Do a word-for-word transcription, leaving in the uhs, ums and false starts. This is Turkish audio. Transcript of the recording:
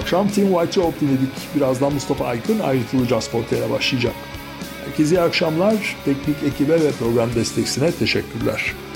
akşam Team White Robe dinledik. Birazdan Mustafa Aykın ayrıntılı Caz Portre'ye başlayacak. Herkese iyi akşamlar. Teknik ekibe ve program destekçisine teşekkürler.